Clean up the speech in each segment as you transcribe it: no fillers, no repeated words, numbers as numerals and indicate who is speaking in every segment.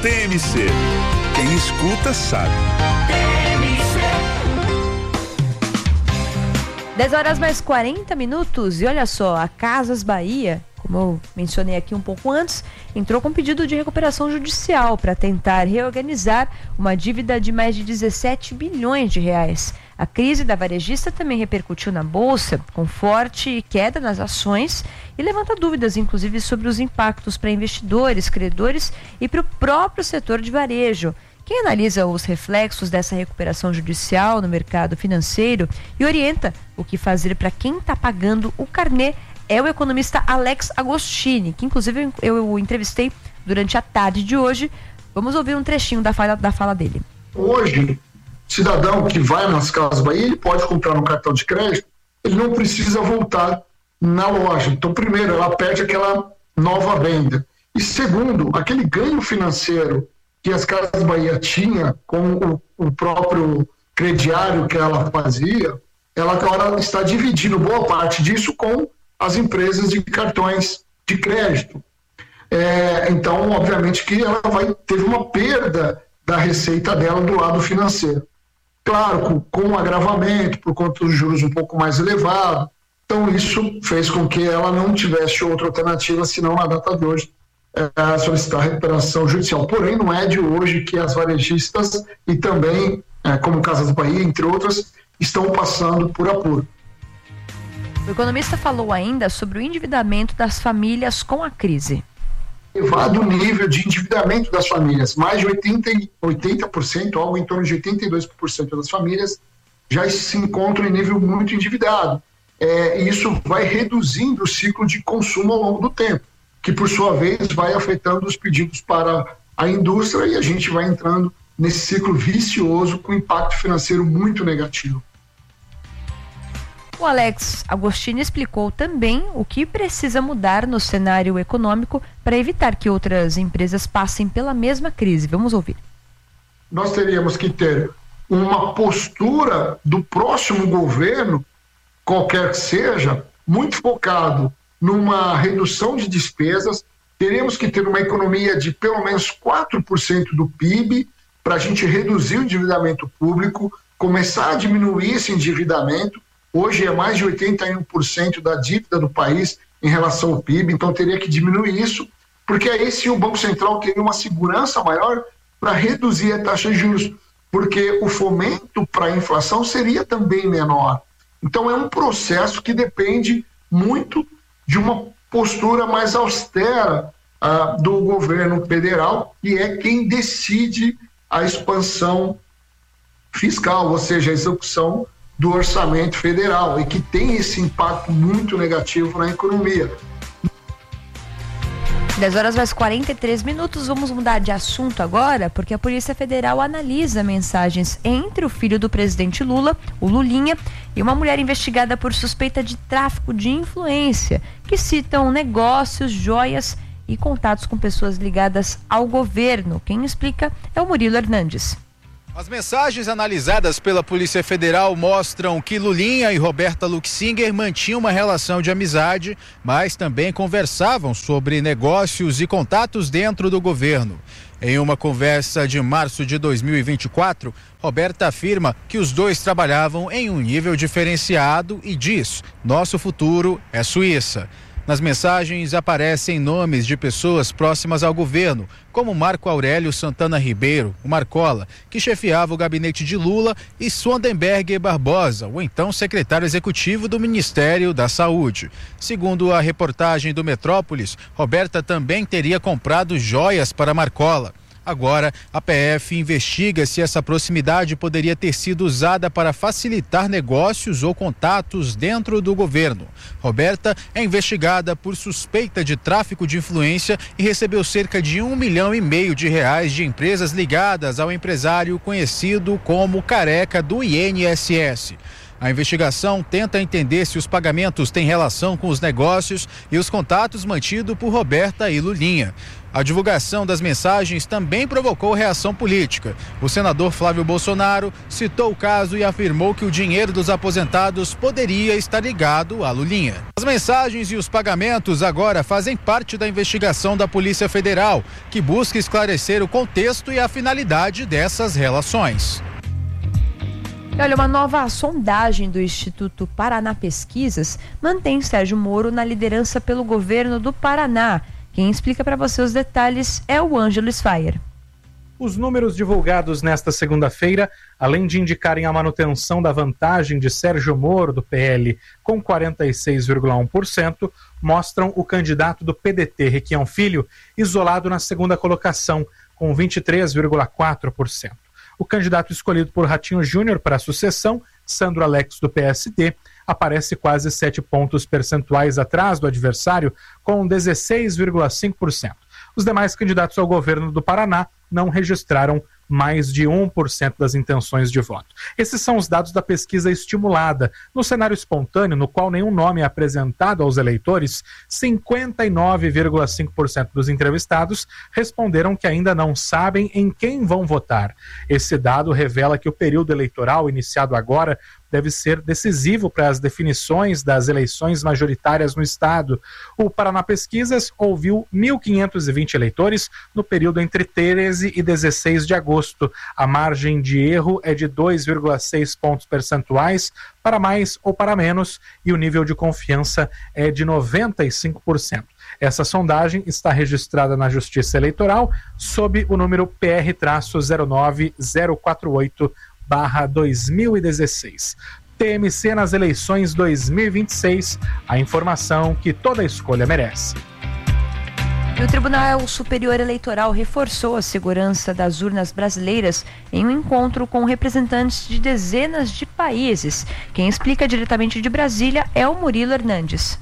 Speaker 1: TMC. Quem escuta sabe.
Speaker 2: 10h mais 40 e olha só, a Casas Bahia, como eu mencionei aqui um pouco antes, entrou com pedido de recuperação judicial para tentar reorganizar uma dívida de mais de 17 bilhões de reais. A crise da varejista também repercutiu na Bolsa, com forte queda nas ações e levanta dúvidas, inclusive, sobre os impactos para investidores, credores e para o próprio setor de varejo. Quem analisa os reflexos dessa recuperação judicial no mercado financeiro e orienta o que fazer para quem está pagando o carnê é o economista Alex Agostini, que inclusive eu entrevistei durante a tarde de hoje. Vamos ouvir um trechinho da fala dele.
Speaker 3: Hoje, cidadão que vai nas Casas Bahia, ele pode comprar no cartão de crédito, ele não precisa voltar na loja. Então, primeiro, ela perde aquela nova venda. E segundo, aquele ganho financeiro que as Casas Bahia tinha com o próprio crediário que ela fazia, ela agora está dividindo boa parte disso com as empresas de cartões de crédito. Então, obviamente que ela teve uma perda da receita dela do lado financeiro. Claro, com um agravamento, por conta dos juros um pouco mais elevados. Então, isso fez com que ela não tivesse outra alternativa, senão na data de hoje, solicitar recuperação judicial. Porém, não é de hoje que as varejistas e também, como Casas Bahia, entre outras, estão passando por apuro.
Speaker 2: O economista falou ainda sobre o endividamento das famílias com a crise.
Speaker 3: Elevado o nível de endividamento das famílias, mais de 80%, algo em torno de 82% das famílias já se encontram em nível muito endividado. E isso vai reduzindo o ciclo de consumo ao longo do tempo, que por sua vez vai afetando os pedidos para a indústria e a gente vai entrando nesse ciclo vicioso com impacto financeiro muito negativo.
Speaker 2: O Alex Agostini explicou também o que precisa mudar no cenário econômico para evitar que outras empresas passem pela mesma crise. Vamos ouvir.
Speaker 3: Nós teríamos que ter uma postura do próximo governo, qualquer que seja, muito focado numa redução de despesas. Teríamos que ter uma economia de pelo menos 4% do PIB para a gente reduzir o endividamento público, começar a diminuir esse endividamento. Hoje é mais de 81% da dívida do país em relação ao PIB, então teria que diminuir isso, porque aí sim o Banco Central teria uma segurança maior para reduzir a taxa de juros, porque o fomento para a inflação seria também menor. Então é um processo que depende muito de uma postura mais austera do governo federal, que é quem decide a expansão fiscal, ou seja, a execução do orçamento federal, e que tem esse impacto muito negativo na economia.
Speaker 2: 10h mais 43, vamos mudar de assunto agora, porque a Polícia Federal analisa mensagens entre o filho do presidente Lula, o Lulinha, e uma mulher investigada por suspeita de tráfico de influência, que citam negócios, joias e contatos com pessoas ligadas ao governo. Quem explica é o Murilo Hernandes.
Speaker 4: As mensagens analisadas pela Polícia Federal mostram que Lulinha e Roberta Luxinger mantinham uma relação de amizade, mas também conversavam sobre negócios e contatos dentro do governo. Em uma conversa de março de 2024, Roberta afirma que os dois trabalhavam em um nível diferenciado e diz: "Nosso futuro é Suíça". Nas mensagens aparecem nomes de pessoas próximas ao governo, como Marco Aurélio Santana Ribeiro, o Marcola, que chefiava o gabinete de Lula, e Sondenberg Barbosa, o então secretário executivo do Ministério da Saúde. Segundo a reportagem do Metrópolis, Roberta também teria comprado joias para Marcola. Agora, a PF investiga se essa proximidade poderia ter sido usada para facilitar negócios ou contatos dentro do governo. Roberta é investigada por suspeita de tráfico de influência e recebeu cerca de R$1,5 milhão de empresas ligadas ao empresário conhecido como Careca do INSS. A investigação tenta entender se os pagamentos têm relação com os negócios e os contatos mantidos por Roberta e Lulinha. A divulgação das mensagens também provocou reação política. O senador Flávio Bolsonaro citou o caso e afirmou que o dinheiro dos aposentados poderia estar ligado a Lulinha. As mensagens e os pagamentos agora fazem parte da investigação da Polícia Federal, que busca esclarecer o contexto e a finalidade dessas relações.
Speaker 2: Olha, uma nova sondagem do Instituto Paraná Pesquisas mantém Sérgio Moro na liderança pelo governo do Paraná. Quem explica para você os detalhes é o Ângelo Sfayer.
Speaker 5: Os números divulgados nesta segunda-feira, além de indicarem a manutenção da vantagem de Sérgio Moro, do PL, com 46,1%, mostram o candidato do PDT, Requião Filho, isolado na segunda colocação, com 23,4%. O candidato escolhido por Ratinho Júnior para a sucessão, Sandro Alex, do PSD, aparece quase 7 pontos percentuais atrás do adversário, com 16,5%. Os demais candidatos ao governo do Paraná não registraram mais de 1% das intenções de voto. Esses são os dados da pesquisa estimulada. No cenário espontâneo, no qual nenhum nome é apresentado aos eleitores, 59,5% dos entrevistados responderam que ainda não sabem em quem vão votar. Esse dado revela que o período eleitoral iniciado agora deve ser decisivo para as definições das eleições majoritárias no estado. O Paraná Pesquisas ouviu 1.520 eleitores no período entre 13 e 16 de agosto. A margem de erro é de 2,6 pontos percentuais para mais ou para menos e o nível de confiança é de 95%. Essa sondagem está registrada na Justiça Eleitoral sob o número PR-09048/2016. TMC nas eleições 2026, a informação que toda escolha merece.
Speaker 2: E o Tribunal Superior Eleitoral reforçou a segurança das urnas brasileiras em um encontro com representantes de dezenas de países. Quem explica diretamente de Brasília é o Murilo Hernandes.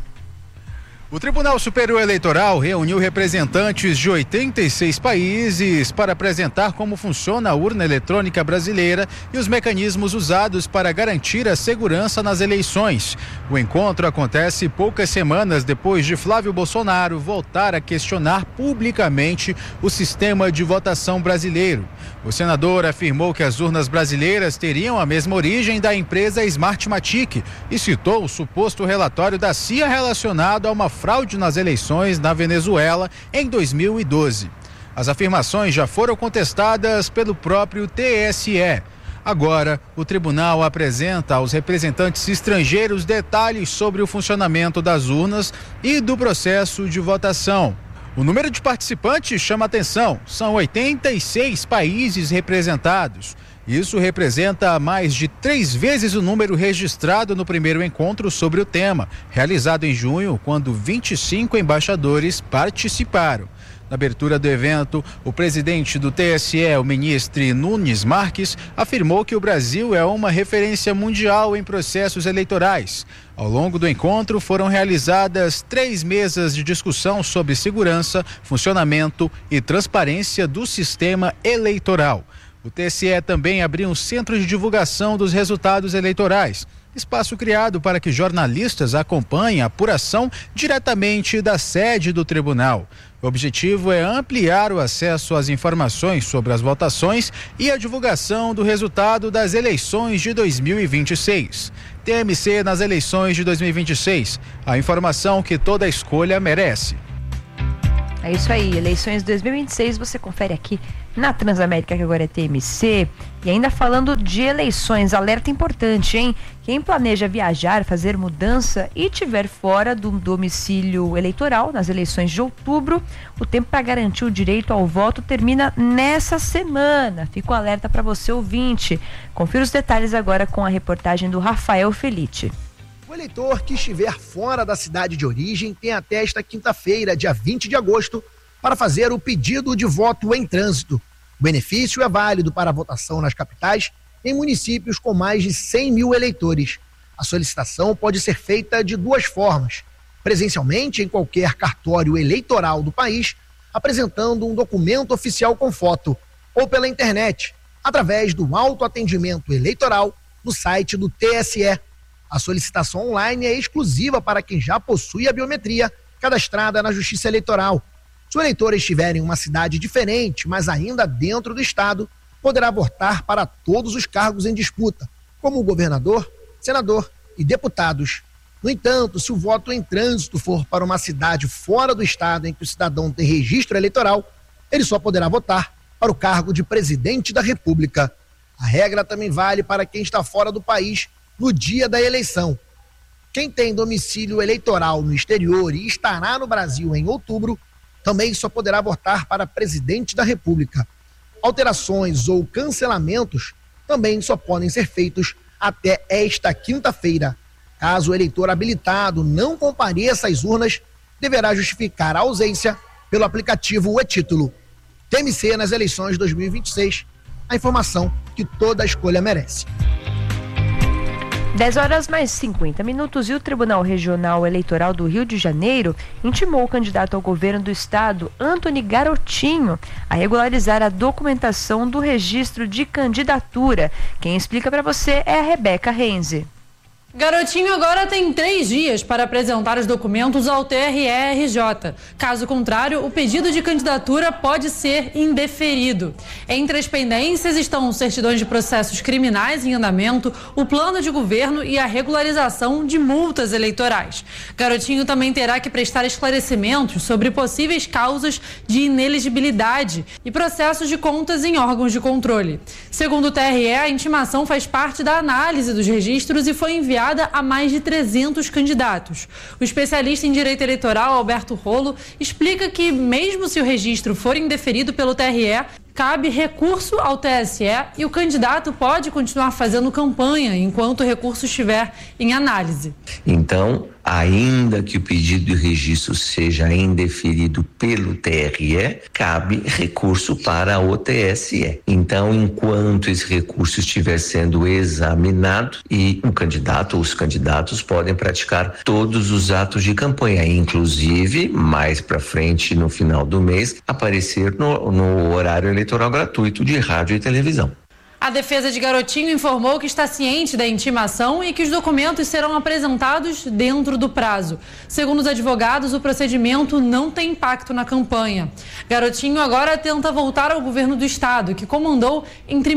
Speaker 4: O Tribunal Superior Eleitoral reuniu representantes de 86 países para apresentar como funciona a urna eletrônica brasileira e os mecanismos usados para garantir a segurança nas eleições. O encontro acontece poucas semanas depois de Flávio Bolsonaro voltar a questionar publicamente o sistema de votação brasileiro. O senador afirmou que as urnas brasileiras teriam a mesma origem da empresa Smartmatic e citou o suposto relatório da CIA relacionado a uma fraude nas eleições na Venezuela em 2012. As afirmações já foram contestadas pelo próprio TSE. Agora, o tribunal apresenta aos representantes estrangeiros detalhes sobre o funcionamento das urnas e do processo de votação. O número de participantes chama atenção, são 86 países representados. Isso representa mais de 3 vezes o número registrado no primeiro encontro sobre o tema, realizado em junho, quando 25 embaixadores participaram. Na abertura do evento, o presidente do TSE, o ministro Nunes Marques, afirmou que o Brasil é uma referência mundial em processos eleitorais. Ao longo do encontro, foram realizadas 3 mesas de discussão sobre segurança, funcionamento e transparência do sistema eleitoral. O TSE também abriu um centro de divulgação dos resultados eleitorais, espaço criado para que jornalistas acompanhem a apuração diretamente da sede do tribunal. O objetivo é ampliar o acesso às informações sobre as votações e a divulgação do resultado das eleições de 2026. TMC nas eleições de 2026, a informação que toda escolha merece.
Speaker 2: É isso aí, eleições 2026 você confere aqui na Transamérica, que agora é TMC. E ainda falando de eleições, alerta importante, hein? Quem planeja viajar, fazer mudança e estiver fora do domicílio eleitoral nas eleições de outubro, o tempo para garantir o direito ao voto termina nessa semana. Fica o alerta para você, ouvinte. Confira os detalhes agora com a reportagem do Rafael Felite.
Speaker 6: O eleitor que estiver fora da cidade de origem tem até esta quinta-feira, dia 20 de agosto, para fazer o pedido de voto em trânsito. O benefício é válido para a votação nas capitais em municípios com mais de 100 mil eleitores. A solicitação pode ser feita de 2 formas: presencialmente em qualquer cartório eleitoral do país, apresentando um documento oficial com foto, ou pela internet, através do autoatendimento eleitoral no site do TSE. A solicitação online é exclusiva para quem já possui a biometria cadastrada na Justiça Eleitoral. Se o eleitor estiver em uma cidade diferente, mas ainda dentro do estado, poderá votar para todos os cargos em disputa, como governador, senador e deputados. No entanto, se o voto em trânsito for para uma cidade fora do estado em que o cidadão tem registro eleitoral, ele só poderá votar para o cargo de presidente da República. A regra também vale para quem está fora do país no dia da eleição. Quem tem domicílio eleitoral no exterior e estará no Brasil em outubro, também só poderá votar para presidente da República. Alterações ou cancelamentos também só podem ser feitos até esta quinta-feira. Caso o eleitor habilitado não compareça às urnas, deverá justificar a ausência pelo aplicativo e-Título. TMC nas eleições 2026, a informação que toda escolha merece.
Speaker 2: 10h mais 50 e o Tribunal Regional Eleitoral do Rio de Janeiro intimou o candidato ao governo do estado, Antony Garotinho, a regularizar a documentação do registro de candidatura. Quem explica para você é a Rebeca Renze.
Speaker 7: Garotinho agora tem 3 dias para apresentar os documentos ao TRE-RJ. Caso contrário, o pedido de candidatura pode ser indeferido. Entre as pendências estão certidões de processos criminais em andamento, o plano de governo e a regularização de multas eleitorais. Garotinho também terá que prestar esclarecimentos sobre possíveis causas de inelegibilidade e processos de contas em órgãos de controle. Segundo o TRE, a intimação faz parte da análise dos registros e foi enviada a mais de 300 candidatos. O especialista em direito eleitoral, Alberto Rolo, explica que, mesmo se o registro for indeferido pelo TRE, cabe recurso ao TSE e o candidato pode continuar fazendo campanha enquanto o recurso estiver em análise.
Speaker 8: Então, ainda que o pedido de registro seja indeferido pelo TRE, cabe recurso para o TSE. Então, enquanto esse recurso estiver sendo examinado, e o candidato ou os candidatos podem praticar todos os atos de campanha, inclusive, mais para frente, no final do mês, aparecer no horário eleitoral gratuito de rádio e televisão.
Speaker 7: A defesa de Garotinho informou que está ciente da intimação e que os documentos serão apresentados dentro do prazo. Segundo os advogados, o procedimento não tem impacto na campanha. Garotinho agora tenta voltar ao governo do estado, que comandou entre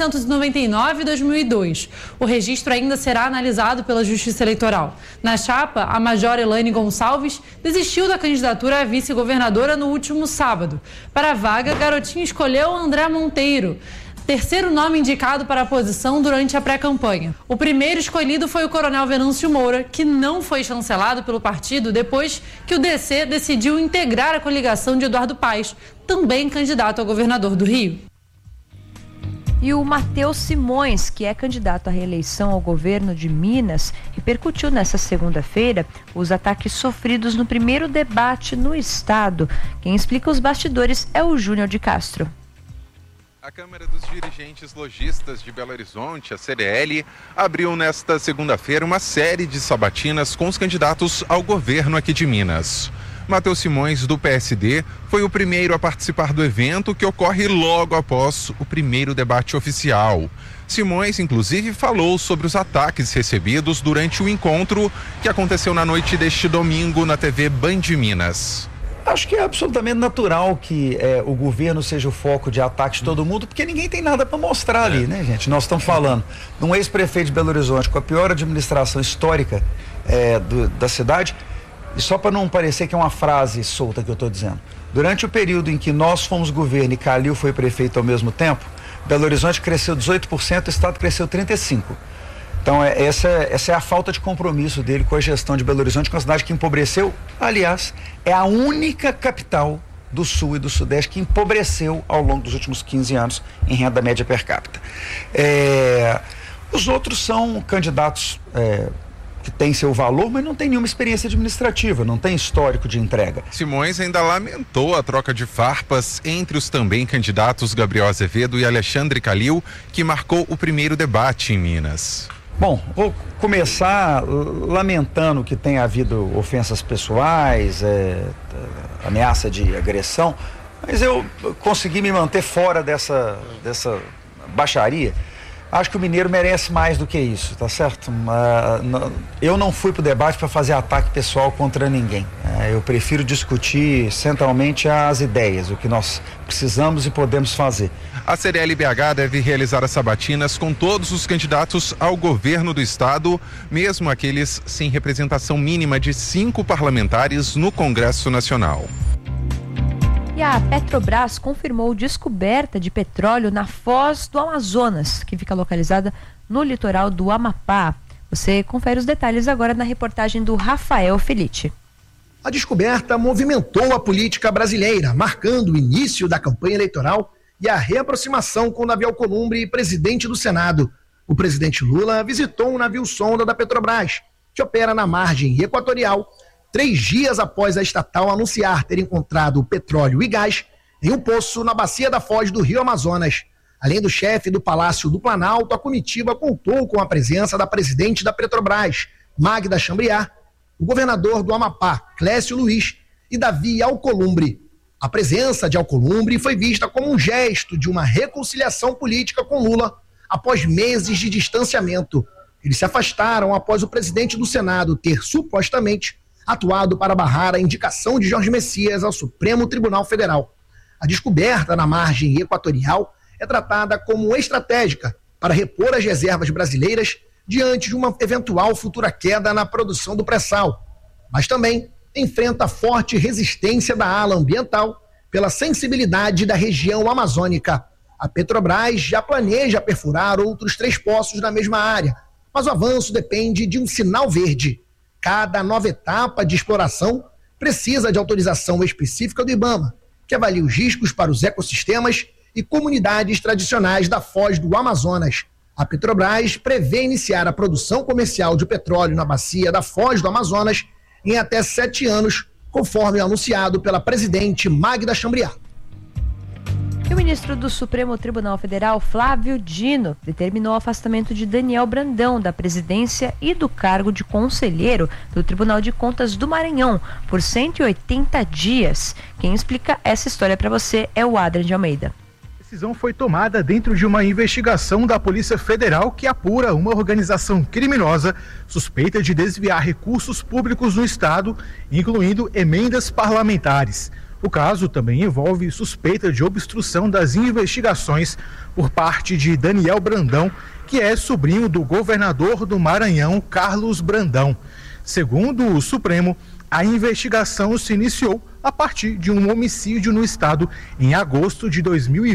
Speaker 7: 1999 e 2002. O registro ainda será analisado pela Justiça Eleitoral. Na chapa, a Major Elaine Gonçalves desistiu da candidatura a vice-governadora no último sábado. Para a vaga, Garotinho escolheu André Monteiro, terceiro nome indicado para a posição durante a pré-campanha. O primeiro escolhido foi o coronel Venâncio Moura, que não foi chancelado pelo partido depois que o DC decidiu integrar a coligação de Eduardo Paes, também candidato a governador do Rio.
Speaker 2: E o Matheus Simões, que é candidato à reeleição ao governo de Minas, repercutiu nesta segunda-feira os ataques sofridos no primeiro debate no estado. Quem explica os bastidores é o Júnior de Castro.
Speaker 9: A Câmara dos Dirigentes Lojistas de Belo Horizonte, a CDL, abriu nesta segunda-feira uma série de sabatinas com os candidatos ao governo aqui de Minas. Matheus Simões, do PSD, foi o primeiro a participar do evento, que ocorre logo após o primeiro debate oficial. Simões, inclusive, falou sobre os ataques recebidos durante o encontro que aconteceu na noite deste domingo na TV Band Minas.
Speaker 10: Acho que é absolutamente natural que o governo seja o foco de ataque de todo mundo, porque ninguém tem nada para mostrar ali, né, gente? Nós estamos falando de um ex-prefeito de Belo Horizonte com a pior administração histórica da cidade, e só para não parecer que é uma frase solta que eu estou dizendo. Durante o período em que nós fomos governo e Calil foi prefeito ao mesmo tempo, Belo Horizonte cresceu 18%, o estado cresceu 35%. Então, essa é a falta de compromisso dele com a gestão de Belo Horizonte, com a cidade que empobreceu. Aliás, é a única capital do Sul e do Sudeste que empobreceu ao longo dos últimos 15 anos em renda média per capita. Os outros são candidatos que têm seu valor, mas não tem nenhuma experiência administrativa, não tem histórico de entrega.
Speaker 9: Simões ainda lamentou a troca de farpas entre os também candidatos Gabriel Azevedo e Alexandre Calil, que marcou o primeiro debate em Minas.
Speaker 10: Bom, vou começar lamentando que tenha havido ofensas pessoais, ameaça de agressão, mas eu consegui me manter fora dessa baixaria. Acho que o mineiro merece mais do que isso, tá certo? Eu não fui pro debate para fazer ataque pessoal contra ninguém. Eu prefiro discutir centralmente as ideias, o que nós precisamos e podemos fazer.
Speaker 9: A CDL BH deve realizar as sabatinas com todos os candidatos ao governo do estado, mesmo aqueles sem representação mínima de 5 parlamentares no Congresso Nacional.
Speaker 2: E a Petrobras confirmou descoberta de petróleo na Foz do Amazonas, que fica localizada no litoral do Amapá. Você confere os detalhes agora na reportagem do Rafael Felice.
Speaker 6: A descoberta movimentou a política brasileira, marcando o início da campanha eleitoral e a reaproximação com Davi Alcolumbre, presidente do Senado. O presidente Lula visitou um navio-sonda da Petrobras, que opera na margem equatorial, 3 dias após a estatal anunciar ter encontrado petróleo e gás em um poço na bacia da Foz do Rio Amazonas. Além do chefe do Palácio do Planalto, a comitiva contou com a presença da presidente da Petrobras, Magda Chambriard, o governador do Amapá, Clécio Luiz, e Davi Alcolumbre. A presença de Alcolumbre foi vista como um gesto de uma reconciliação política com Lula após meses de distanciamento. Eles se afastaram após o presidente do Senado ter supostamente atuado para barrar a indicação de Jorge Messias ao Supremo Tribunal Federal. A descoberta na margem equatorial é tratada como estratégica para repor as reservas brasileiras diante de uma eventual futura queda na produção do pré-sal, mas também enfrenta forte resistência da ala ambiental pela sensibilidade da região amazônica. A Petrobras já planeja perfurar outros 3 poços na mesma área, mas o avanço depende de um sinal verde. Cada nova etapa de exploração precisa de autorização específica do IBAMA, que avalia os riscos para os ecossistemas e comunidades tradicionais da Foz do Amazonas. A Petrobras prevê iniciar a produção comercial de petróleo na bacia da Foz do Amazonas em até 7 anos, conforme anunciado pela presidente Magda Chambriard.
Speaker 2: E o ministro do Supremo Tribunal Federal, Flávio Dino, determinou o afastamento de Daniel Brandão da presidência e do cargo de conselheiro do Tribunal de Contas do Maranhão por 180 dias. Quem explica essa história para você é o Adrian de Almeida.
Speaker 11: A decisão foi tomada dentro de uma investigação da Polícia Federal que apura uma organização criminosa suspeita de desviar recursos públicos no estado, incluindo emendas parlamentares. O caso também envolve suspeita de obstrução das investigações por parte de Daniel Brandão, que é sobrinho do governador do Maranhão, Carlos Brandão. Segundo o Supremo, a investigação se iniciou a partir de um homicídio no estado em agosto de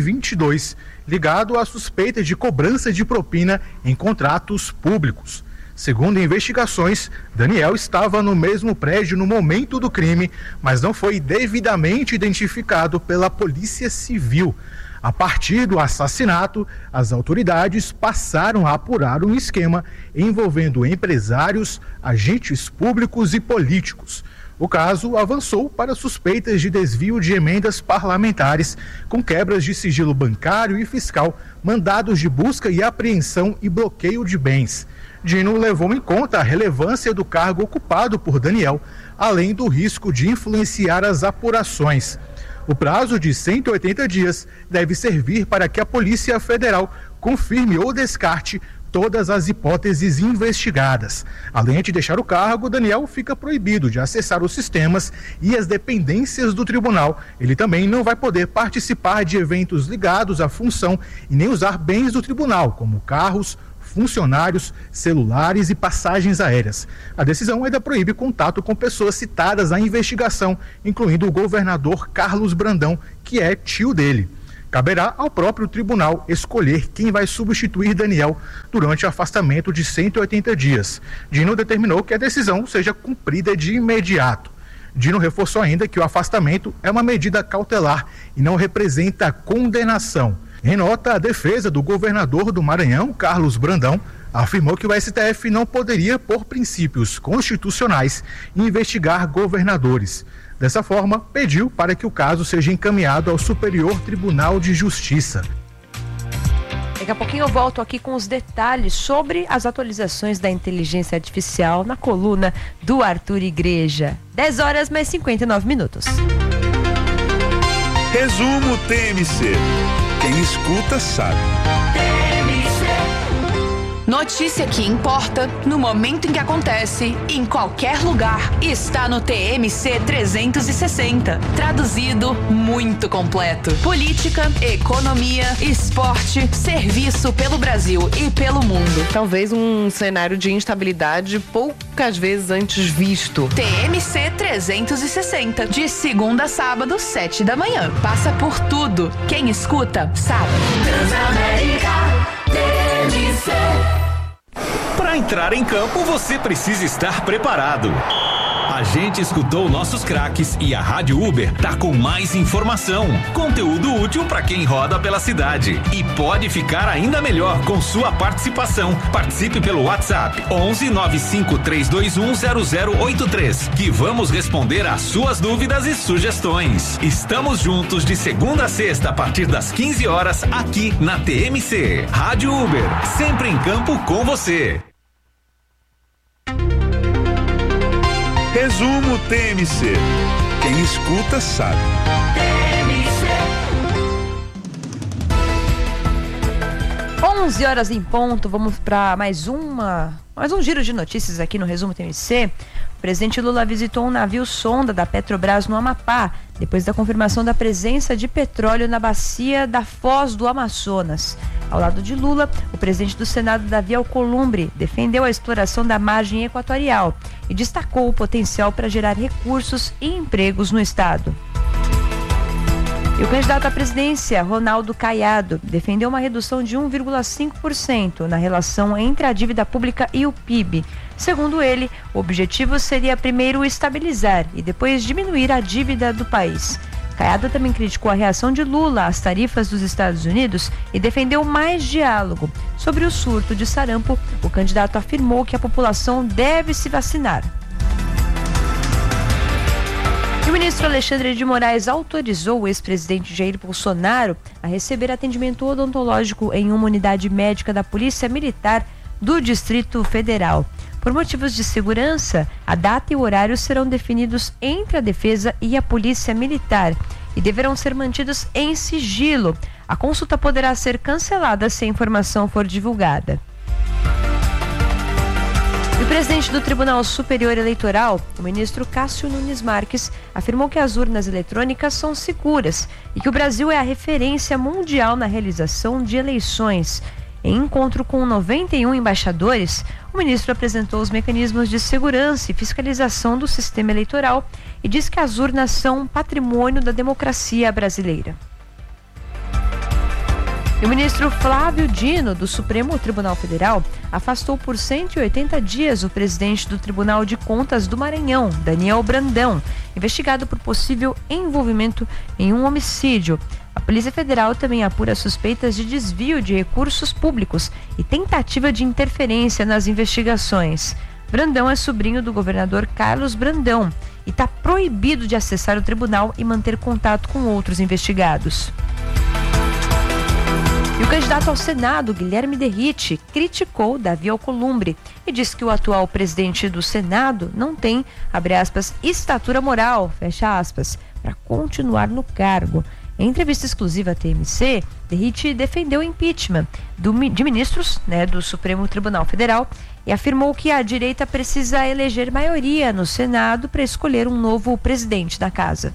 Speaker 11: 2022, ligado à suspeita de cobrança de propina em contratos públicos. Segundo investigações, Daniel estava no mesmo prédio no momento do crime, mas não foi devidamente identificado pela Polícia Civil. A partir do assassinato, as autoridades passaram a apurar um esquema envolvendo empresários, agentes públicos e políticos. O caso avançou para suspeitas de desvio de emendas parlamentares, com quebras de sigilo bancário e fiscal, mandados de busca e apreensão e bloqueio de bens. Dino levou em conta a relevância do cargo ocupado por Daniel, além do risco de influenciar as apurações. O prazo de 180 dias deve servir para que a Polícia Federal confirme ou descarte todas as hipóteses investigadas. Além de deixar o cargo, Daniel fica proibido de acessar os sistemas e as dependências do tribunal. Ele também não vai poder participar de eventos ligados à função e nem usar bens do tribunal, como carros, funcionários, celulares e passagens aéreas. A decisão ainda proíbe contato com pessoas citadas na investigação, incluindo o governador Carlos Brandão, que é tio dele. Caberá ao próprio tribunal escolher quem vai substituir Daniel durante o afastamento de 180 dias. Dino determinou que a decisão seja cumprida de imediato. Dino reforçou ainda que o afastamento é uma medida cautelar e não representa condenação. Em nota, a defesa do governador do Maranhão, Carlos Brandão, afirmou que o STF não poderia, por princípios constitucionais, investigar governadores. Dessa forma, pediu para que o caso seja encaminhado ao Superior Tribunal de Justiça.
Speaker 2: Daqui a pouquinho eu volto aqui com os detalhes sobre as atualizações da inteligência artificial na coluna do Arthur Igreja. 10 horas mais 59 minutos.
Speaker 1: Resumo TMC. Quem escuta sabe.
Speaker 12: Notícia que importa no momento em que acontece, em qualquer lugar, está no TMC 360. Traduzido, muito completo. Política, economia, esporte, serviço pelo Brasil e pelo mundo.
Speaker 13: Talvez um cenário de instabilidade poucas vezes antes visto.
Speaker 12: TMC 360, de segunda a sábado, 7 da manhã. Passa por tudo. Quem escuta, sabe.
Speaker 14: Transamérica TMC. Para entrar em campo, você precisa estar preparado. A gente escutou nossos craques e a Rádio Uber tá com mais informação, conteúdo útil para quem roda pela cidade. E pode ficar ainda melhor com sua participação. Participe pelo WhatsApp 11 95 321 0083, que vamos responder às suas dúvidas e sugestões. Estamos juntos de segunda a sexta a partir das 15 horas aqui na TMC. Rádio Uber, sempre em campo com você.
Speaker 1: Resumo TMC. Quem escuta sabe.
Speaker 2: 11 horas em ponto, vamos para mais um giro de notícias aqui no Resumo TMC. O presidente Lula visitou um navio sonda da Petrobras no Amapá, depois da confirmação da presença de petróleo na bacia da Foz do Amazonas. Ao lado de Lula, o presidente do Senado, Davi Alcolumbre, defendeu a exploração da margem equatorial e destacou o potencial para gerar recursos e empregos no estado. E o candidato à presidência, Ronaldo Caiado, defendeu uma redução de 1,5% na relação entre a dívida pública e o PIB. Segundo ele, o objetivo seria primeiro estabilizar e depois diminuir a dívida do país. Caiado também criticou a reação de Lula às tarifas dos Estados Unidos e defendeu mais diálogo. Sobre o surto de sarampo, o candidato afirmou que a população deve se vacinar. E o ministro Alexandre de Moraes autorizou o ex-presidente Jair Bolsonaro a receber atendimento odontológico em uma unidade médica da Polícia Militar do Distrito Federal. Por motivos de segurança, a data e o horário serão definidos entre a Defesa e a Polícia Militar e deverão ser mantidos em sigilo. A consulta poderá ser cancelada se a informação for divulgada. O presidente do Tribunal Superior Eleitoral, o ministro Cássio Nunes Marques, afirmou que as urnas eletrônicas são seguras e que o Brasil é a referência mundial na realização de eleições. Em encontro com 91 embaixadores, o ministro apresentou os mecanismos de segurança e fiscalização do sistema eleitoral e disse que as urnas são patrimônio da democracia brasileira. E o ministro Flávio Dino, do Supremo Tribunal Federal, afastou por 180 dias o presidente do Tribunal de Contas do Maranhão, Daniel Brandão, investigado por possível envolvimento em um homicídio. A Polícia Federal também apura suspeitas de desvio de recursos públicos e tentativa de interferência nas investigações. Brandão é sobrinho do governador Carlos Brandão e está proibido de acessar o tribunal e manter contato com outros investigados. E o candidato ao Senado, Guilherme Derrite, criticou Davi Alcolumbre e disse que o atual presidente do Senado não tem, abre aspas, estatura moral, fecha aspas, para continuar no cargo. Em entrevista exclusiva à TMC, Derrite defendeu o impeachment de ministros, do Supremo Tribunal Federal e afirmou que a direita precisa eleger maioria no Senado para escolher um novo presidente da casa.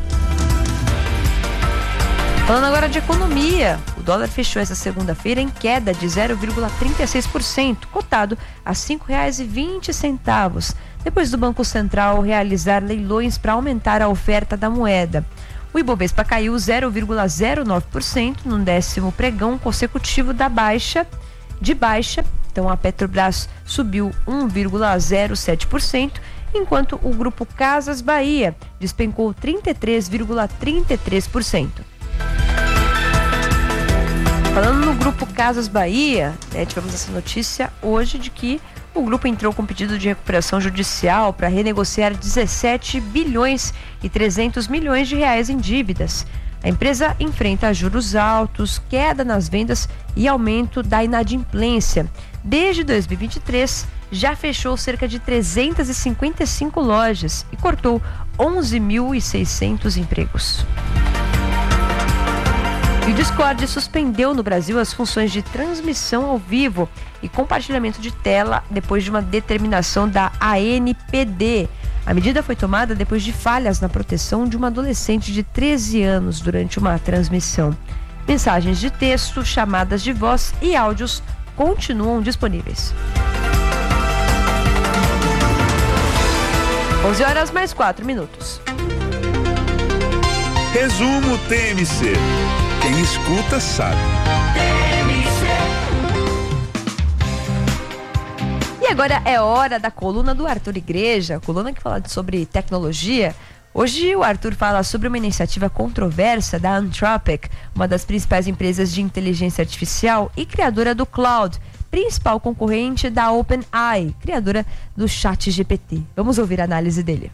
Speaker 2: Falando agora de economia, o dólar fechou essa segunda-feira em queda de 0,36%, cotado a R$ 5,20, depois do Banco Central realizar leilões para aumentar a oferta da moeda. O Ibovespa caiu 0,09% no 10º pregão consecutivo de baixa. Então a Petrobras subiu 1,07%, enquanto o Grupo Casas Bahia despencou 33,33%. Falando no Grupo Casas Bahia, tivemos essa notícia hoje de que o grupo entrou com pedido de recuperação judicial para renegociar 17 bilhões e 300 milhões de reais em dívidas. A empresa enfrenta juros altos, queda nas vendas e aumento da inadimplência. Desde 2023, já fechou cerca de 355 lojas e cortou 11.600 empregos. E o Discord suspendeu no Brasil as funções de transmissão ao vivo e compartilhamento de tela depois de uma determinação da ANPD. A medida foi tomada depois de falhas na proteção de uma adolescente de 13 anos durante uma transmissão. Mensagens de texto, chamadas de voz e áudios continuam disponíveis. 11h mais 4 minutos.
Speaker 1: Resumo TMC. Quem escuta sabe.
Speaker 2: E agora é hora da coluna do Arthur Igreja, coluna que fala sobre tecnologia. Hoje o Arthur fala sobre uma iniciativa controversa da Anthropic, uma das principais empresas de inteligência artificial e criadora do Claude, principal concorrente da OpenAI, criadora do ChatGPT. Vamos ouvir a análise dele.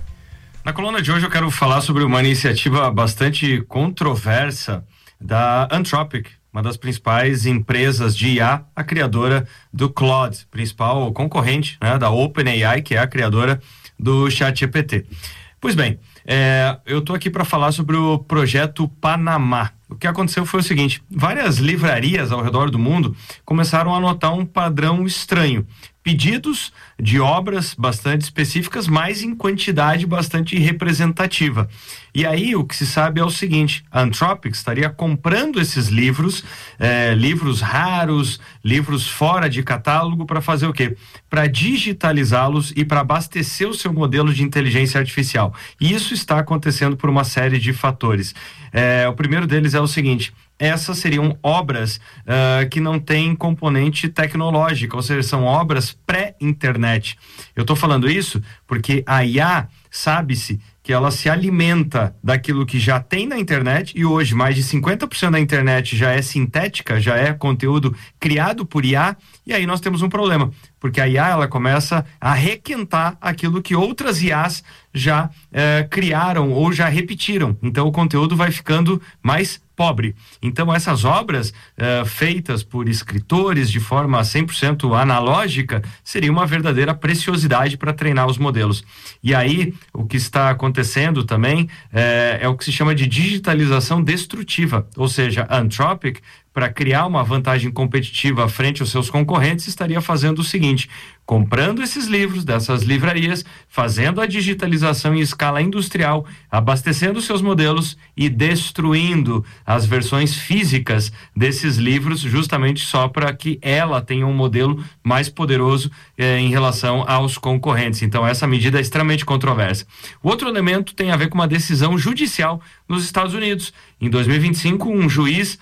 Speaker 15: Na coluna de hoje eu quero falar sobre uma iniciativa bastante controversa da Anthropic, uma das principais empresas de IA, a criadora do Claude, principal concorrente, né, da OpenAI, que é a criadora do ChatGPT. Pois bem, eu estou aqui para falar sobre o projeto Panamá. O que aconteceu foi o seguinte: várias livrarias ao redor do mundo começaram a notar um padrão estranho. Pedidos de obras bastante específicas, mas em quantidade bastante representativa. E aí o que se sabe é o seguinte: a Anthropic estaria comprando esses livros, livros raros, livros fora de catálogo, para fazer o quê? Para digitalizá-los e para abastecer o seu modelo de inteligência artificial. E isso está acontecendo por uma série de fatores. O primeiro deles é o seguinte: essas seriam obras que não têm componente tecnológico, ou seja, são obras pré-internet. Eu estou falando isso porque a IA, sabe-se que ela se alimenta daquilo que já tem na internet, e hoje mais de 50% da internet já é sintética, já é conteúdo criado por IA, e aí nós temos um problema, porque a IA ela começa a requentar aquilo que outras IAs já criaram ou já repetiram, então o conteúdo vai ficando mais pobre. Então essas obras feitas por escritores de forma 100% analógica seria uma verdadeira preciosidade para treinar os modelos. E aí o que está acontecendo também é o que se chama de digitalização destrutiva, ou seja, a Anthropic, para criar uma vantagem competitiva frente aos seus concorrentes, estaria fazendo o seguinte: comprando esses livros dessas livrarias, fazendo a digitalização em escala industrial, abastecendo seus modelos e destruindo as versões físicas desses livros, justamente só para que ela tenha um modelo mais poderoso em relação aos concorrentes. Então essa medida é extremamente controversa. O outro elemento tem a ver com uma decisão judicial nos Estados Unidos. Em 2025, um juiz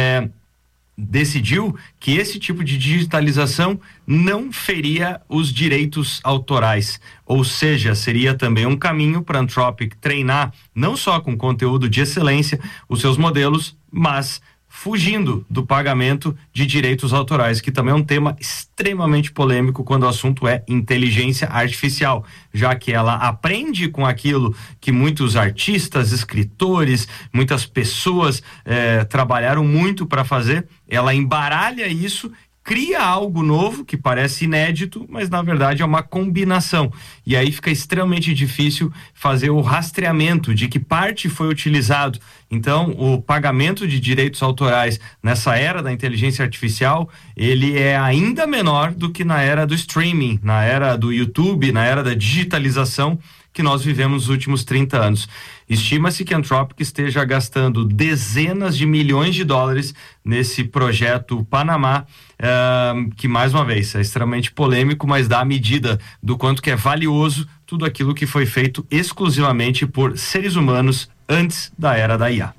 Speaker 15: decidiu que esse tipo de digitalização não feria os direitos autorais, ou seja, seria também um caminho para a Anthropic treinar não só com conteúdo de excelência os seus modelos, mas fugindo do pagamento de direitos autorais, que também é um tema extremamente polêmico quando o assunto é inteligência artificial, já que ela aprende com aquilo que muitos artistas, escritores, muitas pessoas trabalharam muito para fazer, ela embaralha isso, cria algo novo que parece inédito, mas na verdade é uma combinação. E aí fica extremamente difícil fazer o rastreamento de que parte foi utilizado. Então, o pagamento de direitos autorais nessa era da inteligência artificial, ele é ainda menor do que na era do streaming, na era do YouTube, na era da digitalização que nós vivemos nos últimos 30 anos. Estima-se que a Anthropic esteja gastando dezenas de milhões de dólares nesse projeto Panamá, que, mais uma vez, é extremamente polêmico, mas dá a medida do quanto que é valioso tudo aquilo que foi feito exclusivamente por seres humanos antes da era da IA.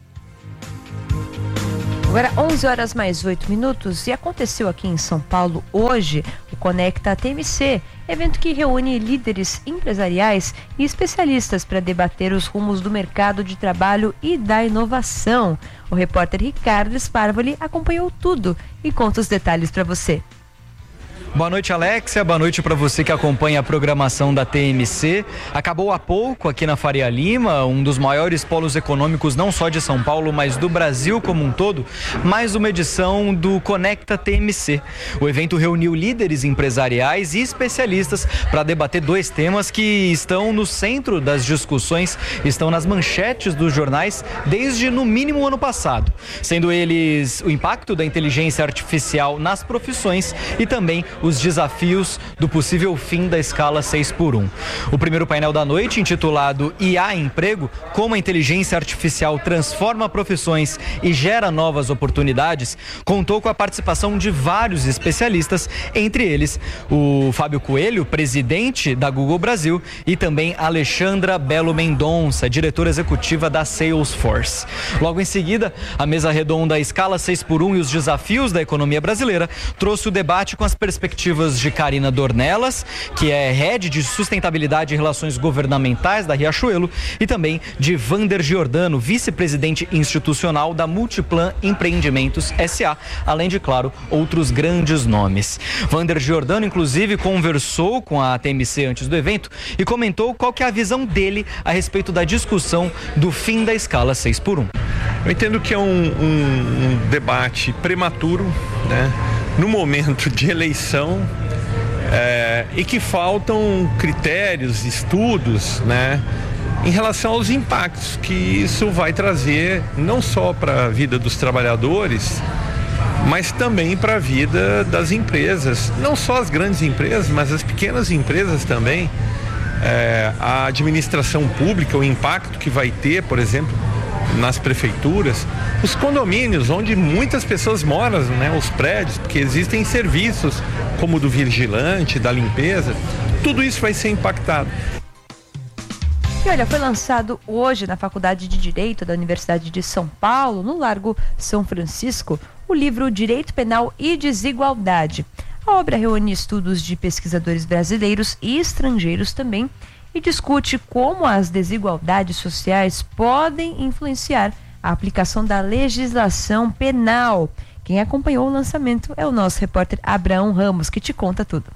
Speaker 2: Agora 11h mais 8 minutos, e aconteceu aqui em São Paulo hoje o Conecta TMC, evento que reúne líderes empresariais e especialistas para debater os rumos do mercado de trabalho e da inovação. O repórter Ricardo Sparvoli acompanhou tudo e conta os detalhes para você.
Speaker 16: Boa noite, Alexia. Boa noite para você que acompanha a programação da TMC. Acabou há pouco aqui na Faria Lima, um dos maiores polos econômicos não só de São Paulo, mas do Brasil como um todo, mais uma edição do Conecta TMC. O evento reuniu líderes empresariais e especialistas para debater dois temas que estão no centro das discussões, estão nas manchetes dos jornais desde no mínimo o ano passado, sendo eles o impacto da inteligência artificial nas profissões e também os desafios do possível fim da escala 6x1. O primeiro painel da noite, intitulado IA Emprego, como a inteligência artificial transforma profissões e gera novas oportunidades, contou com a participação de vários especialistas, entre eles o Fábio Coelho, presidente da Google Brasil, e também Alexandra Belo Mendonça, diretora executiva da Salesforce. Logo em seguida, a mesa redonda Escala 6x1 e os desafios da economia brasileira trouxe o debate com as perspectivas de Karina Dornelas, que é head de sustentabilidade e relações governamentais da Riachuelo, e também de Vander Giordano, vice-presidente institucional da Multiplan Empreendimentos S.A., além de, claro, outros grandes nomes. Vander Giordano, inclusive, conversou com a TMC antes do evento e comentou qual que é a visão dele a respeito da discussão do fim da escala 6x1.
Speaker 17: Eu entendo que é um debate prematuro, né? No momento de eleição, e que faltam critérios, estudos, né, em relação aos impactos que isso vai trazer, não só para a vida dos trabalhadores, mas também para a vida das empresas, não só as grandes empresas, mas as pequenas empresas também, a administração pública, o impacto que vai ter, por exemplo, nas prefeituras, os condomínios onde muitas pessoas moram, né, os prédios, porque existem serviços como o do vigilante, da limpeza, tudo isso vai ser impactado.
Speaker 2: E olha, foi lançado hoje na Faculdade de Direito da Universidade de São Paulo, no Largo São Francisco, o livro Direito Penal e Desigualdade. A obra reúne estudos de pesquisadores brasileiros e estrangeiros também e discute como as desigualdades sociais podem influenciar a aplicação da legislação penal. Quem acompanhou o lançamento é o nosso repórter Abraão Ramos, que te conta tudo.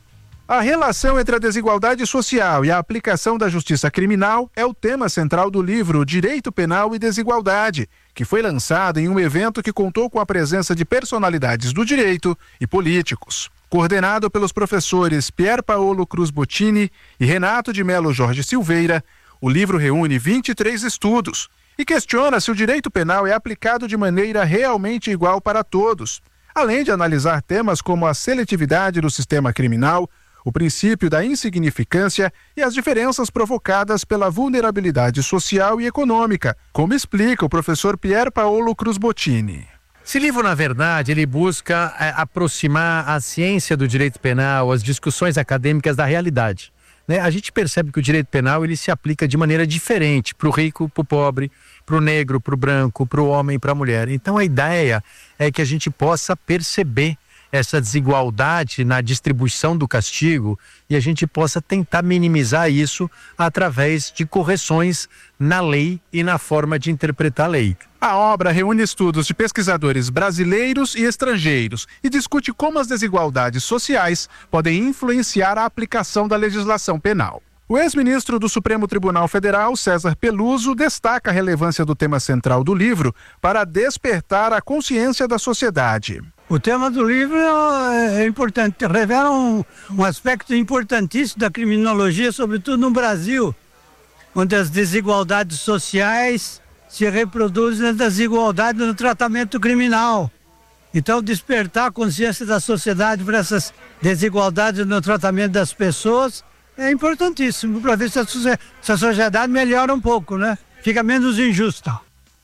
Speaker 18: A relação entre a desigualdade social e a aplicação da justiça criminal é o tema central do livro Direito Penal e Desigualdade, que foi lançado em um evento que contou com a presença de personalidades do direito e políticos. Coordenado pelos professores Pier Paolo Cruz Bottini e Renato de Melo Jorge Silveira, o livro reúne 23 estudos e questiona se o direito penal é aplicado de maneira realmente igual para todos, além de analisar temas como a seletividade do sistema criminal, o princípio da insignificância e as diferenças provocadas pela vulnerabilidade social e econômica, como explica o professor Pier Paolo Cruz Bottini.
Speaker 19: Esse livro, na verdade, ele busca aproximar a ciência do direito penal, as discussões acadêmicas da realidade, né? A gente percebe que o direito penal ele se aplica de maneira diferente para o rico, para o pobre, para o negro, para o branco, para o homem, para a mulher. Então a ideia é que a gente possa perceber essa desigualdade na distribuição do castigo e a gente possa tentar minimizar isso através de correções na lei e na forma de interpretar a lei.
Speaker 18: A obra reúne estudos de pesquisadores brasileiros e estrangeiros e discute como as desigualdades sociais podem influenciar a aplicação da legislação penal. O ex-ministro do Supremo Tribunal Federal, César Peluso, destaca a relevância do tema central do livro para despertar a consciência da sociedade.
Speaker 20: O tema do livro é importante, revela um aspecto importantíssimo da criminologia, sobretudo no Brasil, onde as desigualdades sociais se reproduzem nas desigualdades no tratamento criminal. Então, despertar a consciência da sociedade para essas desigualdades no tratamento das pessoas é importantíssimo, para ver se a sociedade melhora um pouco, né? Fica menos injusta.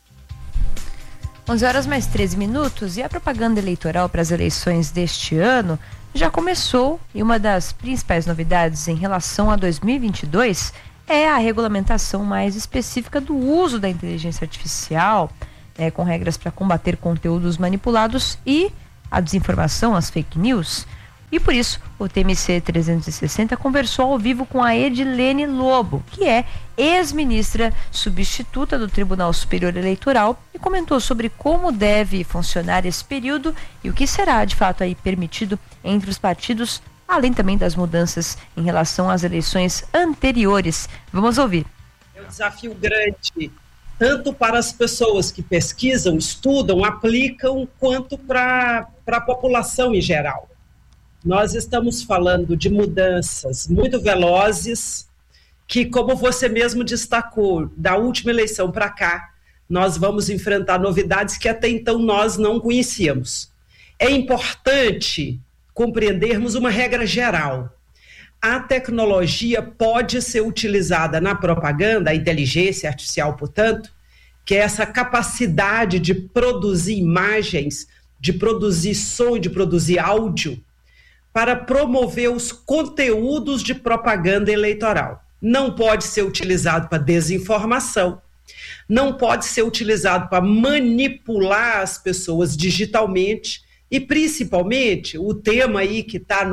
Speaker 2: 11h mais 13 e a propaganda eleitoral para as eleições deste ano já começou e uma das principais novidades em relação a 2022 é a regulamentação mais específica do uso da inteligência artificial, com regras para combater conteúdos manipulados e a desinformação, as fake news. E por isso, o TMC 360 conversou ao vivo com a Edilene Lobo, que é ex-ministra substituta do Tribunal Superior Eleitoral, e comentou sobre como deve funcionar esse período e o que será, de fato, aí permitido entre os partidos, além também das mudanças em relação às eleições anteriores. Vamos ouvir.
Speaker 21: É um desafio grande, tanto para as pessoas que pesquisam, estudam, aplicam, quanto para a população em geral. Nós estamos falando de mudanças muito velozes, que, como você mesmo destacou, da última eleição para cá, nós vamos enfrentar novidades que até então nós não conhecíamos. É importante compreendermos uma regra geral. A tecnologia pode ser utilizada na propaganda, a inteligência artificial, portanto, que é essa capacidade de produzir imagens, de produzir som, de produzir áudio, para promover os conteúdos de propaganda eleitoral. Não pode ser utilizado para desinformação, não pode ser utilizado para manipular as pessoas digitalmente e, principalmente, o tema aí que está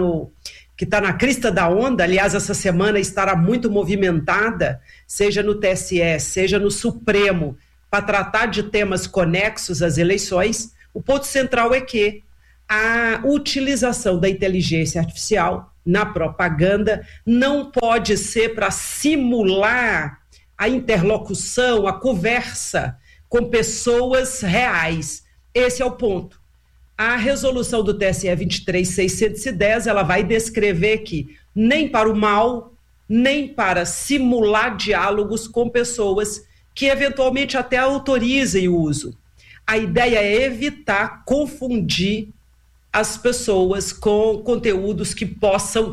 Speaker 21: na crista da onda, aliás, essa semana estará muito movimentada, seja no TSE, seja no Supremo, para tratar de temas conexos às eleições. O ponto central é que a utilização da inteligência artificial na propaganda não pode ser para simular a interlocução, a conversa com pessoas reais. Esse é o ponto. A resolução do TSE 23.610, ela vai descrever que nem para o mal, nem para simular diálogos com pessoas que eventualmente até autorizem o uso. A ideia é evitar confundir as pessoas com conteúdos que possam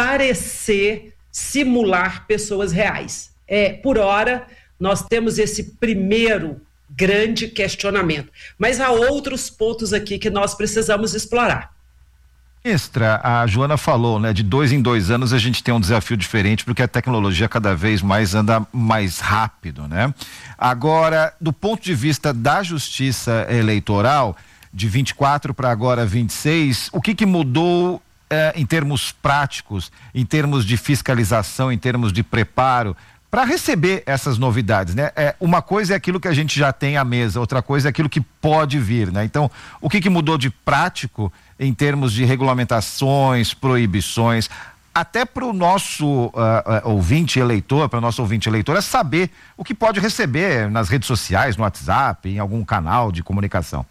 Speaker 21: parecer simular pessoas reais. Por hora, nós temos esse primeiro grande questionamento. Mas há outros pontos aqui que nós precisamos explorar.
Speaker 22: Ministra, a Joana falou, né, de 2 em 2 anos a gente tem um desafio diferente porque a tecnologia cada vez mais anda mais rápido, né? Agora, do ponto de vista da justiça eleitoral, de 24 para agora 26, o que mudou em termos práticos, em termos de fiscalização, em termos de preparo, para receber essas novidades, né? Uma coisa é aquilo que a gente já tem à mesa, outra coisa é aquilo que pode vir, né? Então, o que mudou de prático em termos de regulamentações, proibições, até para o nosso ouvinte eleitor, para o nosso ouvinte eleitor, é saber o que pode receber nas redes sociais, no WhatsApp, em algum canal de comunicação.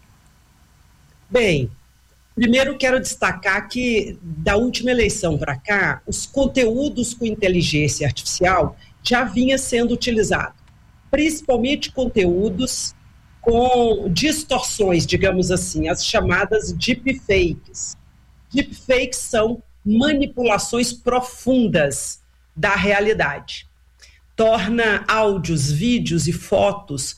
Speaker 21: Bem, primeiro quero destacar que da última eleição para cá, os conteúdos com inteligência artificial já vinha sendo utilizado, principalmente conteúdos com distorções, digamos assim, as chamadas deepfakes. Deepfakes são manipulações profundas da realidade. Torna áudios, vídeos e fotos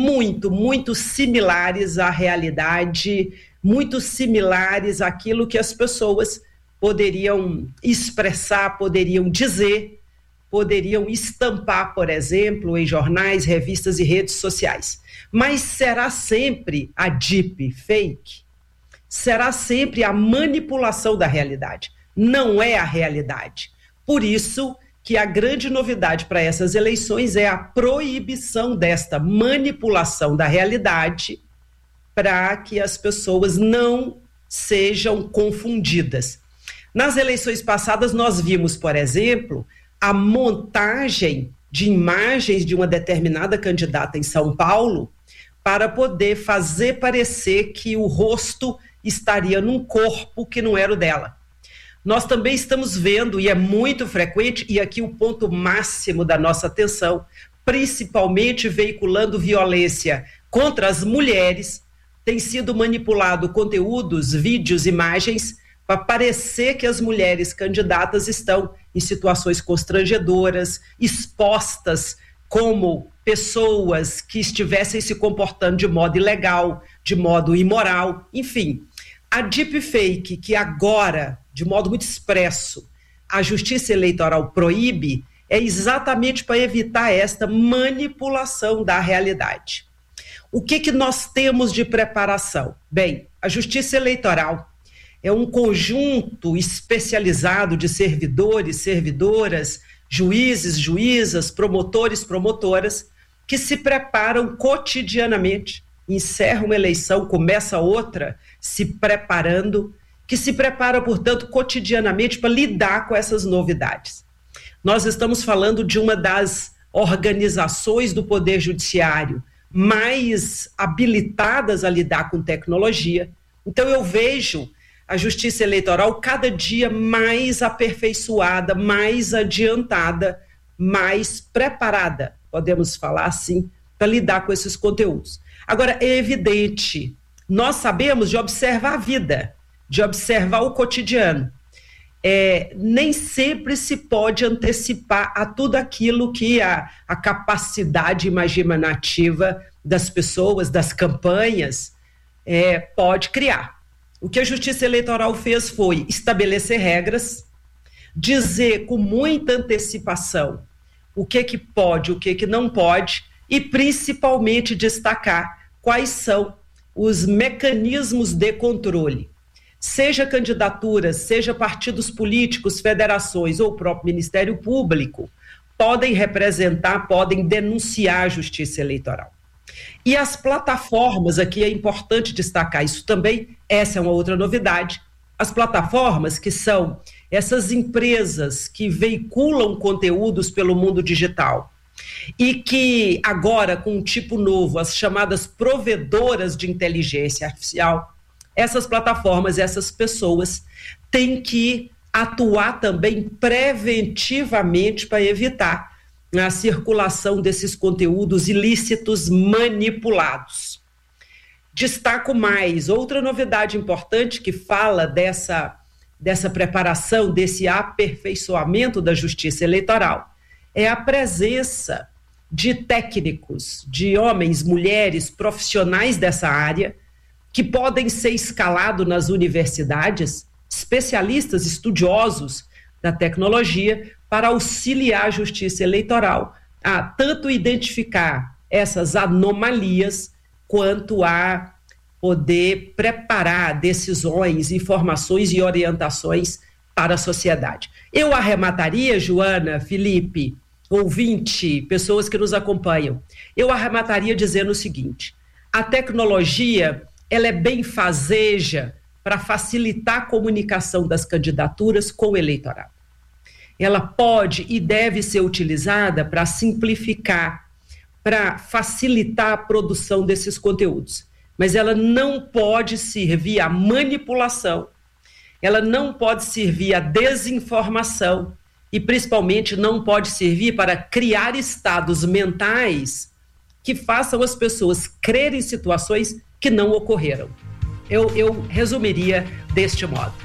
Speaker 21: muito similares à realidade, muito similares àquilo que as pessoas poderiam expressar, poderiam dizer, poderiam estampar, por exemplo, em jornais, revistas e redes sociais. Mas será sempre a deepfake? Será sempre a manipulação da realidade? Não é a realidade. Por isso que a grande novidade para essas eleições é a proibição desta manipulação da realidade para que as pessoas não sejam confundidas. Nas eleições passadas, nós vimos, por exemplo, a montagem de imagens de uma determinada candidata em São Paulo para poder fazer parecer que o rosto estaria num corpo que não era o dela. Nós também estamos vendo, e é muito frequente, e aqui o ponto máximo da nossa atenção, principalmente veiculando violência contra as mulheres, tem sido manipulado conteúdos, vídeos, imagens, para parecer que as mulheres candidatas estão em situações constrangedoras, expostas como pessoas que estivessem se comportando de modo ilegal, de modo imoral, enfim. A deepfake, que agora, de modo muito expresso, a Justiça Eleitoral proíbe, é exatamente para evitar esta manipulação da realidade. O que nós temos de preparação? Bem, a Justiça Eleitoral, é um conjunto especializado de servidores, servidoras, juízes, juízas, promotores, promotoras, que se preparam cotidianamente, encerra uma eleição, começa outra, se preparando, que se prepara, portanto, cotidianamente para lidar com essas novidades. Nós estamos falando de uma das organizações do Poder Judiciário mais habilitadas a lidar com tecnologia. Então eu vejo a Justiça Eleitoral cada dia mais aperfeiçoada, mais adiantada, mais preparada, podemos falar assim, para lidar com esses conteúdos. Agora, é evidente, nós sabemos de observar a vida, de observar o cotidiano. Nem sempre se pode antecipar a tudo aquilo que a capacidade imaginativa das pessoas, das campanhas, pode criar. O que a Justiça Eleitoral fez foi estabelecer regras, dizer com muita antecipação o que pode, o que não pode, e principalmente destacar quais são os mecanismos de controle. Seja candidaturas, seja partidos políticos, federações ou o próprio Ministério Público, podem representar, podem denunciar a Justiça Eleitoral. E as plataformas, aqui é importante destacar isso também, essa é uma outra novidade, as plataformas que são essas empresas que veiculam conteúdos pelo mundo digital e que agora, com um tipo novo, as chamadas provedoras de inteligência artificial, essas plataformas, essas pessoas têm que atuar também preventivamente para evitar a circulação desses conteúdos ilícitos manipulados. Destaco mais, outra novidade importante que fala dessa preparação, desse aperfeiçoamento da Justiça Eleitoral, é a presença de técnicos, de homens, mulheres, profissionais dessa área, que podem ser escalados nas universidades, especialistas, estudiosos da tecnologia, para auxiliar a Justiça Eleitoral a tanto identificar essas anomalias, quanto a poder preparar decisões, informações e orientações para a sociedade. Eu arremataria, Joana, Felipe, ouvinte, pessoas que nos acompanham, eu arremataria dizendo o seguinte: a tecnologia, ela é benfazeja para facilitar a comunicação das candidaturas com o eleitorado. Ela pode e deve ser utilizada para simplificar, para facilitar a produção desses conteúdos. Mas ela não pode servir à manipulação, ela não pode servir à desinformação e, principalmente, não pode servir para criar estados mentais que façam as pessoas crerem em situações que não ocorreram. Eu resumiria deste modo.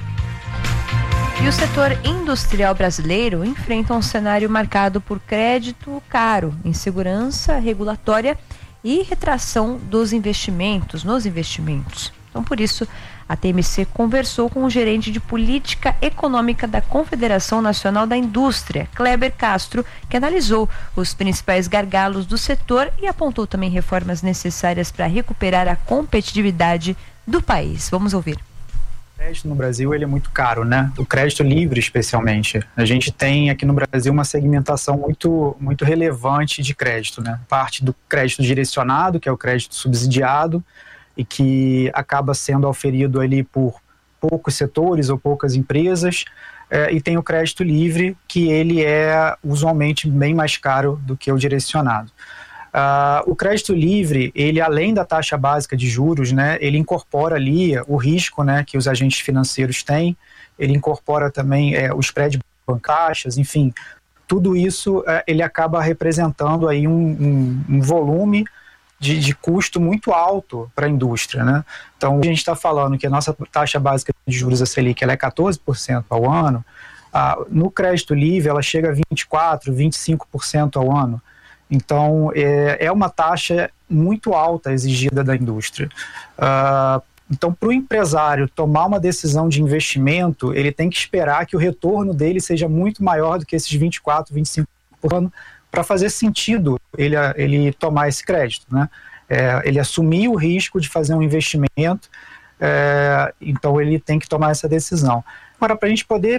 Speaker 2: E o setor industrial brasileiro enfrenta um cenário marcado por crédito caro, insegurança regulatória e retração nos investimentos. Então, por isso, a TMC conversou com o gerente de política econômica da Confederação Nacional da Indústria, Kleber Castro, que analisou os principais gargalos do setor e apontou também reformas necessárias para recuperar a competitividade do país. Vamos ouvir.
Speaker 3: O crédito no Brasil ele é muito caro, né? O crédito livre, especialmente. A gente tem aqui no Brasil uma segmentação muito relevante de crédito, né? Parte do crédito direcionado, que é o crédito subsidiado, e que acaba sendo auferido ali por poucos setores ou poucas empresas, e tem o crédito livre, que ele é usualmente bem mais caro do que o direcionado. O crédito livre, ele além da taxa básica de juros, né, ele incorpora ali o risco, né, que os agentes financeiros têm, ele incorpora também os spreads bancários, enfim, tudo isso ele acaba representando aí um volume de custo muito alto para a indústria, né? Então, a gente está falando que a nossa taxa básica de juros, a Selic, ela é 14% ao ano, no crédito livre ela chega a 24%, 25% ao ano. Então, é uma taxa muito alta exigida da indústria. Então, para o empresário tomar uma decisão de investimento, ele tem que esperar que o retorno dele seja muito maior do que esses 24%, 25% por ano, para fazer sentido ele tomar esse crédito, né? Ele assumir o risco de fazer um investimento então ele tem que tomar essa decisão. Agora, para a gente poder